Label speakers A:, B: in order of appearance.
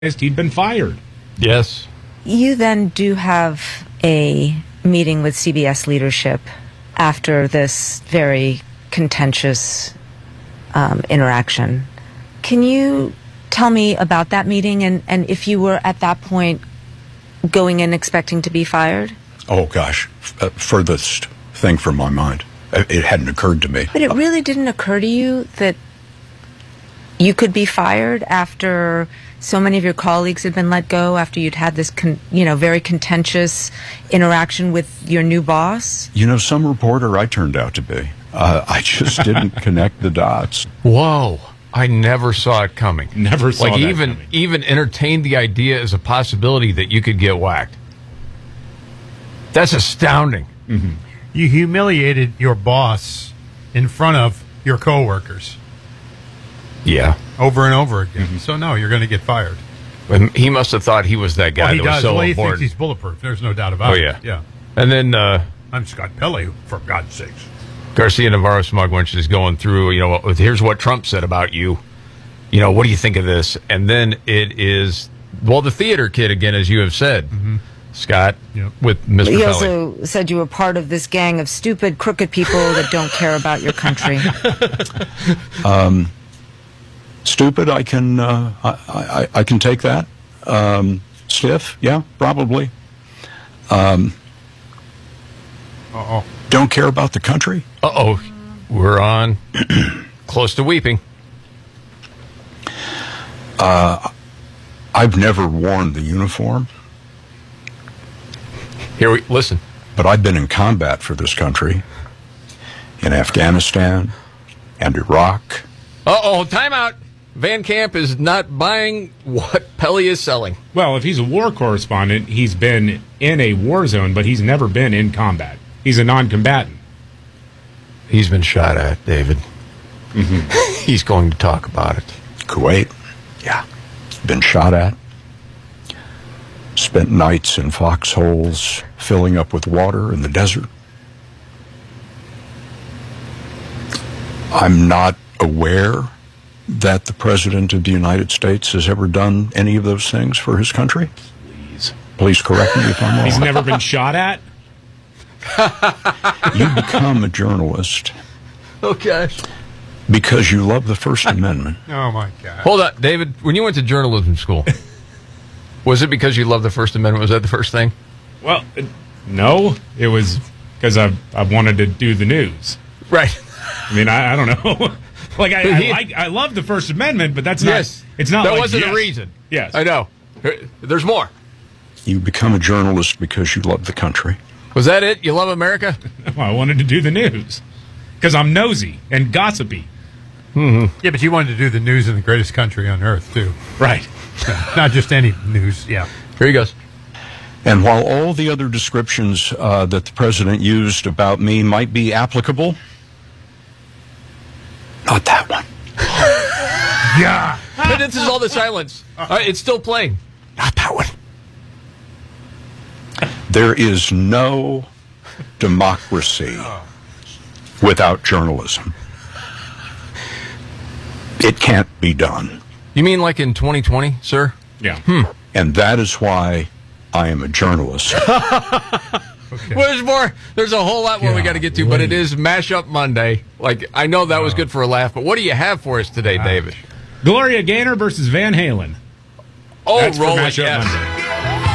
A: he'd been fired.
B: Yes.
C: You then do have a meeting with CBS leadership after this very contentious interaction. Can you tell me about that meeting and if you were at that point going in expecting to be fired?
D: Oh, gosh. Furthest thing from my mind. It hadn't occurred to me.
C: But it really didn't occur to you that you could be fired after so many of your colleagues had been let go, after you'd had this, very contentious interaction with your new boss?
D: Some reporter I turned out to be. I just didn't connect the dots.
B: Whoa. I never saw it coming.
A: Never saw that coming.
B: Even entertained the idea as a possibility that you could get whacked. That's astounding.
A: Mm-hmm.
E: You humiliated your boss in front of your coworkers.
B: Yeah.
E: Over and over again.
A: Mm-hmm.
E: So, no, you're going to get fired.
B: And he must have thought he was that guy that was so
E: he
B: important.
E: thinks he's bulletproof. There's no doubt about it. Yeah.
B: And then
E: I'm Scott Pelley, for God's sakes.
B: Garcia Navarro Smugwinch is going through, here's what Trump said about you. What do you think of this? And then it is, the theater kid again, as you have said, Scott, with Mr. Pelley.
C: He also said you were part of this gang of stupid, crooked people that don't care about your country.
D: Stupid, I can take that. Stiff, yeah, probably. Don't care about the country.
B: We're on close to weeping.
D: I've never worn the uniform.
B: Listen.
D: But I've been in combat for this country. In Afghanistan and Iraq.
B: Time out. Van Camp is not buying what Pelley is selling.
A: Well, if he's a war correspondent, he's been in a war zone, but he's never been in combat. He's a non-combatant.
B: He's been shot at, David. Mm-hmm. He's going to talk about it.
D: Kuwait. Yeah. Been shot at. Spent nights in foxholes, filling up with water in the desert. I'm not aware that the President of the United States has ever done any of those things for his country. Please correct me if I'm wrong.
A: He's never been shot at?
D: You become a journalist.
B: Oh, gosh.
D: Because you love the First Amendment.
E: Oh, my God.
B: Hold on, David. When you went to journalism school, was it because you loved the First Amendment? Was that the first thing?
A: Well, no. It was because I wanted to do the news.
B: Right.
A: I mean, I don't know. I love the First Amendment, but that's not.
B: Yes.
A: It's not.
B: That wasn't the reason.
A: Yes.
B: I know. There's more.
D: You become a journalist because you love the country.
B: Was that it? You love America?
A: Well, I wanted to do the news because I'm nosy and gossipy.
E: Mm-hmm. Yeah, but you wanted to do the news in the greatest country on earth, too.
A: Right.
E: Not just any news, yeah.
B: Here he goes.
D: And while all the other descriptions that the president used about me might be applicable, not that one.
E: Yeah.
B: But this is all the silence. It's still playing. Not that one.
D: There is no democracy without journalism. It can't be done.
B: You mean like in 2020, sir?
A: Yeah.
D: And that is why I am a journalist.
B: Okay. Well, there's a whole lot more we got to get to, but it is Mashup Monday. I know that was good for a laugh, but what do you have for us today, David?
A: Gloria Gaynor versus Van Halen.
B: Oh,
A: That's
B: roll
A: for
B: it,
A: Mashup
B: yes.
A: Monday.